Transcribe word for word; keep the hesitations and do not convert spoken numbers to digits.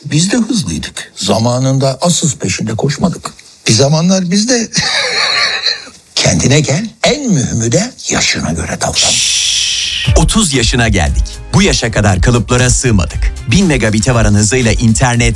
Biz de hızlıydık. Zamanında asız peşinde koşmadık. Bir zamanlar biz de... Kendine gel. En mühimi de yaşına göre davran. otuz yaşına geldik. Bu yaşa kadar kalıplara sığmadık. bin megabite varan hızıyla internet,